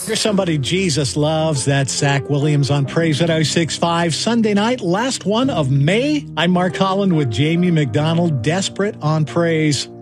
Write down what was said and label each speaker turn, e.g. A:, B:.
A: Here's somebody Jesus loves. That's Zach Williams on Praise at 06.5. Sunday night, last one of May. I'm Mark Holland with Jamie McDonald, desperate on Praise.